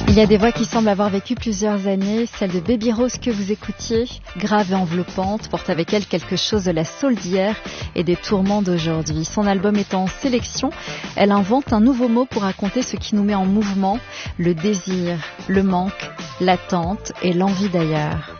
Il y a des voix qui semblent avoir vécu plusieurs années. Celle de Baby Rose que vous écoutiez, grave et enveloppante, porte avec elle quelque chose de la soul d'hier et des tourments d'aujourd'hui. Son album est en sélection. Elle invente un nouveau mot pour raconter ce qui nous met en mouvement, le désir, le manque, l'attente et l'envie d'ailleurs.